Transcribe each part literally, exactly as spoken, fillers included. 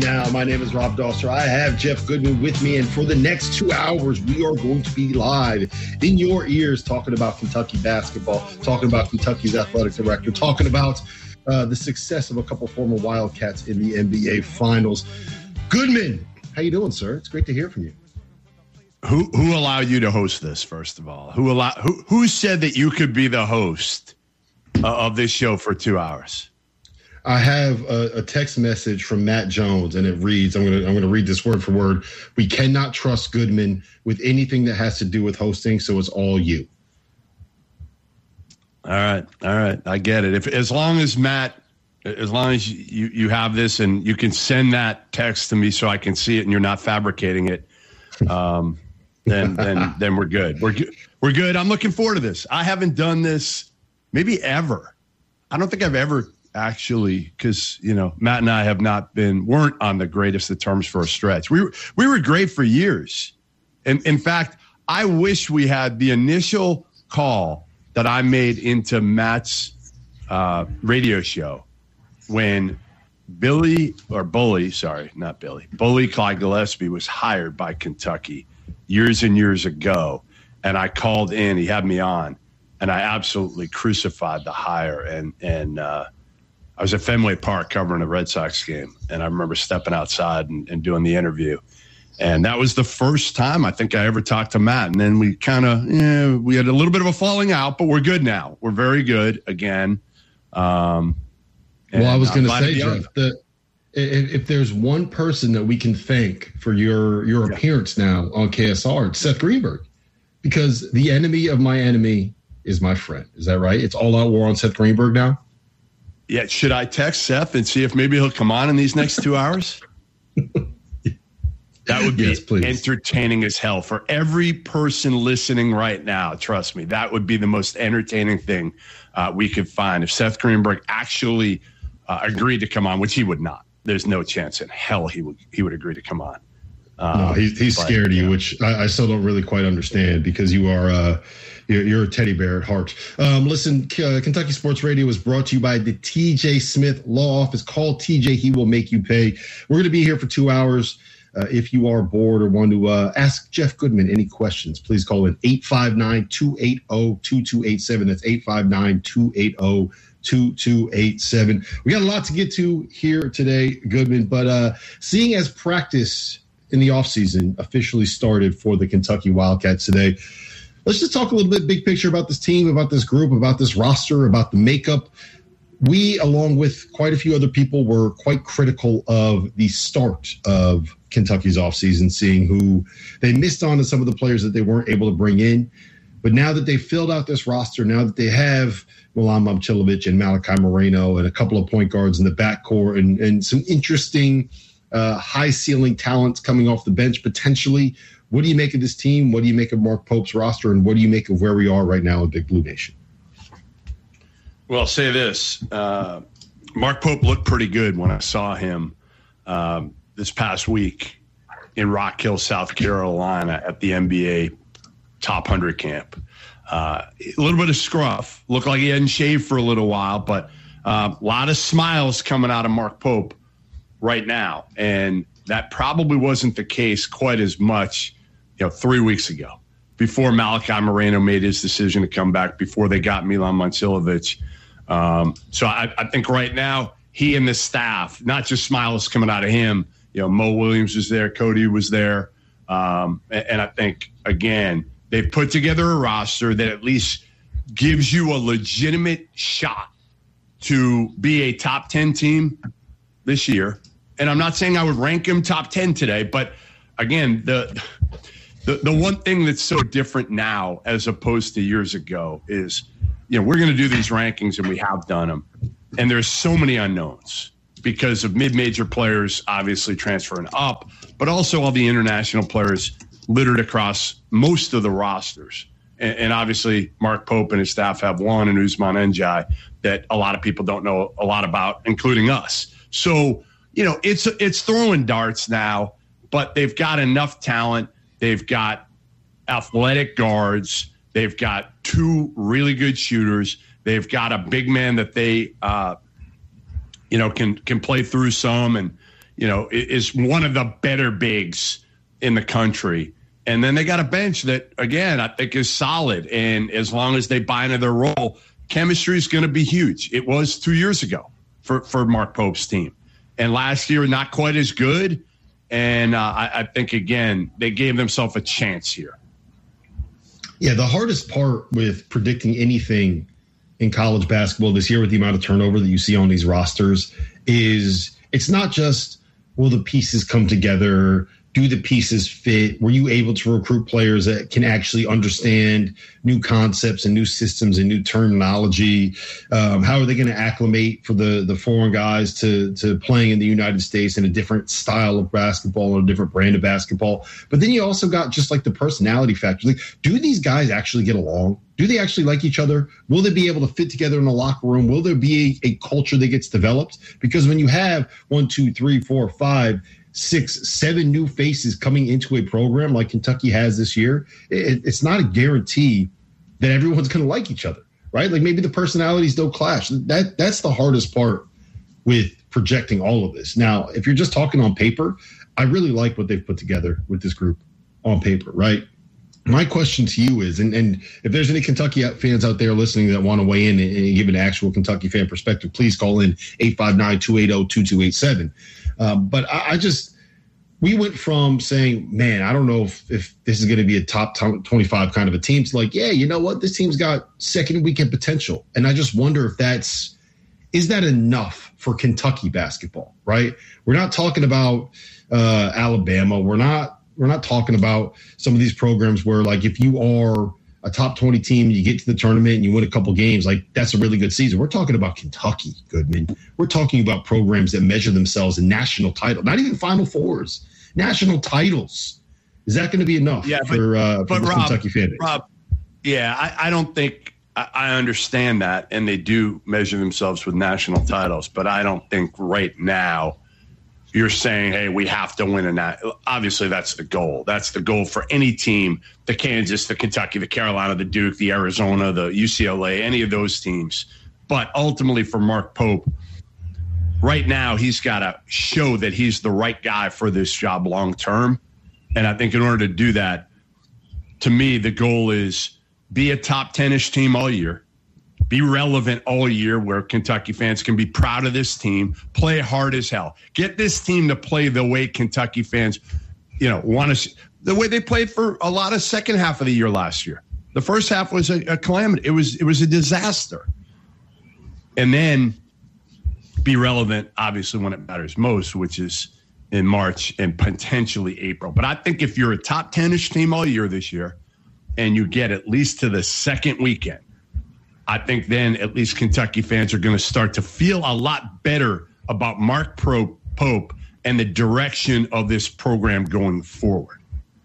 Now, my name is Rob Dosser. I have Jeff Goodman with me, and for the next two hours, we are going to be live in your ears talking about Kentucky basketball, talking about Kentucky's athletic director, talking about uh, the success of a couple former Wildcats in the N B A Finals. Goodman, how you doing, sir? It's great to hear from you. Who who allowed you to host this, first of all? Who allowed? Who, who said that you could be the host uh, of this show for two hours? I have a, a text message from Matt Jones, and it reads, I'm going to I'm going to read this word for word. We cannot trust Goodman with anything that has to do with hosting, so it's all you. All right. All right. I get it. If as long as Matt, as long as you, you have this and you can send that text to me so I can see it and you're not fabricating it, um, then then then we're good. We're good. We're good. I'm looking forward to this. I haven't done this maybe ever. I don't think I've ever actually, because, you know, Matt and I have not been, weren't on the greatest of terms for a stretch. We were, we were great for years. And in fact, I wish we had the initial call that I made into Matt's uh, radio show when Billy, or Bully, sorry, not Billy, Bully Clyde Gillespie was hired by Kentucky years and years ago. And I called in, he had me on, and I absolutely crucified the hire. And, and, uh, I was at Fenway Park covering a Red Sox game, and I remember stepping outside and, and doing the interview. And that was the first time I think I ever talked to Matt. And then we kind of, yeah, we had a little bit of a falling out, but we're good now. We're very good again. Um, well, I was going to say, Jeff, that if, if there's one person that we can thank for your, your yeah. appearance now on K S R, it's Seth Greenberg, because the enemy of my enemy is my friend. Is that right? It's all out war on Seth Greenberg now? Yeah, should I text Seth and see if maybe he'll come on in these next two hours? That would be yes, entertaining as hell for every person listening right now. Trust me, that would be the most entertaining thing uh, we could find. If Seth Greenberg actually uh, agreed to come on, which he would not. There's no chance in hell he would he would agree to come on. Um, no, he, he's but, scared of you, know. which I, I still don't really quite understand, because you are uh, you're, you're a teddy bear at heart. Um, listen, uh, Kentucky Sports Radio is brought to you by the T J Smith Law Office. Call T J; he will make you pay. We're going to be here for two hours. Uh, if you are bored or want to uh, ask Jeff Goodman any questions, please call in eight five nine, two eight zero, two two eight seven. That's eight five nine, two eight zero, two two eight seven. We got a lot to get to here today, Goodman, but uh, seeing as practice in the offseason officially started for the Kentucky Wildcats today, let's just talk a little bit big picture about this team, about this group, about this roster, about the makeup. We, along with quite a few other people, were quite critical of the start of Kentucky's offseason, seeing who they missed on and some of the players that they weren't able to bring in. But now that they filled out this roster, now that they have Milan Momcilovic and Malachi Moreno and a couple of point guards in the backcourt and, and some interesting uh, high-ceiling talents coming off the bench potentially, what do you make of this team? What do you make of Mark Pope's roster? And what do you make of where we are right now in Big Blue Nation? Well, I'll say this. Uh, Mark Pope looked pretty good when I saw him um, this past week in Rock Hill, South Carolina at the N B A Top one hundred camp. Uh, a little bit of scruff. Looked like he hadn't shaved for a little while, but uh, a lot of smiles coming out of Mark Pope right now. And that probably wasn't the case quite as much, you know, three weeks ago, before Malachi Moreno made his decision to come back, before they got Milan Momcilovic. Um, so I, I think right now he and the staff, not just smiles coming out of him, you know, Mo Williams was there, Cody was there. Um, and, and I think, again, they've put together a roster that at least gives you a legitimate shot to be a top ten team this year. And I'm not saying I would rank him top ten today, but again, the, the, the one thing that's so different now as opposed to years ago is, you know, we're going to do these rankings, and we have done them. And there's so many unknowns because of mid-major players obviously transferring up, but also all the international players littered across most of the rosters. And, and obviously Mark Pope and his staff have one, and Ousmane Ndiaye, that a lot of people don't know a lot about, including us. So, you know, it's it's throwing darts now, but they've got enough talent. They've got athletic guards. They've got two really good shooters. They've got a big man that they, uh, you know, can can play through some. And, you know, is one of the better bigs in the country. And then they got a bench that, again, I think is solid. And as long as they buy into their role, chemistry is going to be huge. It was two years ago for, for Mark Pope's team. And last year, not quite as good. And uh, I, I think, again, they gave themselves a chance here. Yeah, the hardest part with predicting anything in college basketball this year with the amount of turnover that you see on these rosters is it's not just, will the pieces come together? Do the pieces fit? Were you able to recruit players that can actually understand new concepts and new systems and new terminology? Um, how are they going to acclimate for the, the foreign guys to, to playing in the United States in a different style of basketball or a different brand of basketball? But then you also got just like the personality factor. Like, do these guys actually get along? Do they actually like each other? Will they be able to fit together in the locker room? Will there be a, a culture that gets developed? Because when you have one, two, three, four, five, six, seven new faces coming into a program like Kentucky has this year, it, it's not a guarantee that everyone's going to like each other, right? Like maybe the personalities don't clash. That that's the hardest part with projecting all of this. Now, if you're just talking on paper, I really like what they've put together with this group on paper, right? My question to you is, and, and if there's any Kentucky fans out there listening that want to weigh in and, and give an actual Kentucky fan perspective, please call in eight five nine, two eight zero, two two eight seven. Um, but I, I just, we went from saying, man, I don't know if, if this is going to be a top twenty-five kind of a team to like, yeah, you know what? This team's got second weekend potential. And I just wonder if that's, is that enough for Kentucky basketball, right? We're not talking about uh, Alabama. We're not, we're not talking about some of these programs where like, if you are a top twenty team, you get to the tournament and you win a couple games, like that's a really good season. We're talking about Kentucky, Goodman. We're talking about programs that measure themselves in national title, not even Final Fours, national titles. Is that going to be enough yeah, but, for, uh, for but the Rob, Kentucky fan base? Rob, yeah, I, I don't think I, I understand that, and they do measure themselves with national titles, but I don't think right now you're saying, hey, we have to win a nat. Obviously, that's the goal. That's the goal for any team, the Kansas, the Kentucky, the Carolina, the Duke, the Arizona, the U C L A, any of those teams. But ultimately for Mark Pope, right now he's got to show that he's the right guy for this job long term. And I think in order to do that, to me, the goal is be a top ten-ish team all year. Be relevant all year where Kentucky fans can be proud of this team, play hard as hell. Get this team to play the way Kentucky fans, you know, want to see, the way they played for a lot of second half of the year last year. The first half was a, a calamity. It was it was a disaster. And then be relevant, obviously, when it matters most, which is in March and potentially April. But I think if you're a top ten-ish team all year this year and you get at least to the second weekend, I think then at least Kentucky fans are going to start to feel a lot better about Mark Pope and the direction of this program going forward.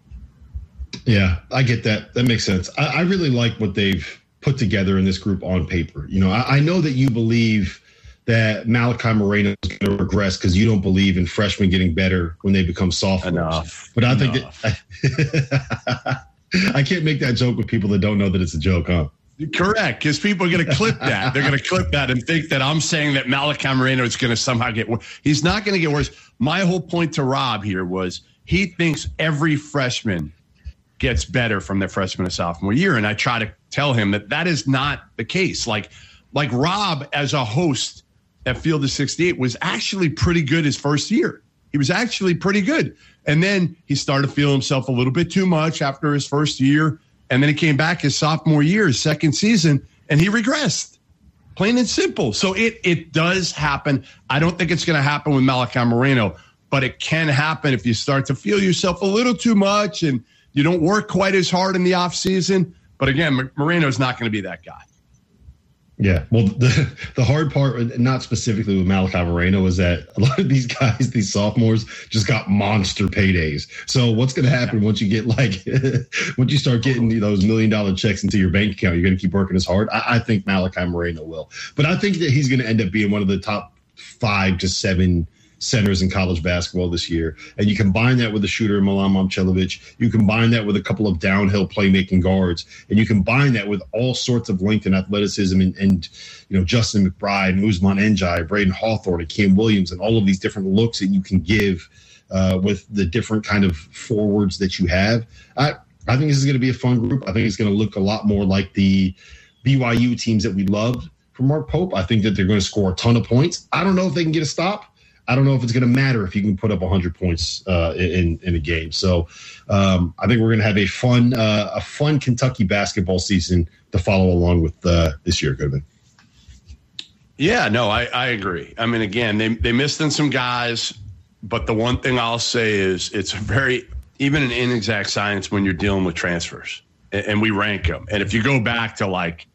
Yeah, I get that. That makes sense. I, I really like what they've put together in this group on paper. You know, I, I know that you believe that Malachi Moreno is going to regress because you don't believe in freshmen getting better when they become sophomores. Enough. But I Enough. think that I can't make that joke with people that don't know that it's a joke, huh? Correct, because people are going to clip that. They're going to clip that and think that I'm saying that Malachi Moreno is going to somehow get worse. He's not going to get worse. My whole point to Rob here was he thinks every freshman gets better from their freshman to sophomore year, and I try to tell him that that is not the case. Like, like Rob as a host at Field of sixty-eight was actually pretty good his first year. He was actually pretty good. And then he started to feel himself a little bit too much after his first year. And then he came back his sophomore year, his second season, and he regressed. Plain and simple. So it it does happen. I don't think it's going to happen with Malachi Moreno, but it can happen if you start to feel yourself a little too much and you don't work quite as hard in the offseason. But again, Moreno's not going to be that guy. Yeah, well, the the hard part, not specifically with Malachi Moreno, is that a lot of these guys, these sophomores, just got monster paydays. So what's going to happen once you get like, once you start getting those million dollar checks into your bank account, you're going to keep working as hard? I, I think Malachi Moreno will. But I think that he's going to end up being one of the top five to seven centers in college basketball this year. And you combine that with the shooter Milan Momcilovic, you combine that with a couple of downhill playmaking guards, and you combine that with all sorts of length and athleticism and, and you know, Justin McBride and Usman Njai, Braden Hawthorne and Cam Williams, and all of these different looks that you can give uh, with the different kind of forwards that you have. I, I think this is going to be a fun group. I think it's going to look a lot more like the B Y U teams that we loved from Mark Pope. I think that they're going to score a ton of points. I don't know if they can get a stop. I don't know if it's going to matter if you can put up one hundred points uh, in in a game. So um, I think we're going to have a fun uh, a fun Kentucky basketball season to follow along with uh, this year, Goodman. Yeah, no, I, I agree. I mean, again, they they missed in some guys, but the one thing I'll say is it's a very even an inexact science when you're dealing with transfers, and, and we rank them. And if you go back to like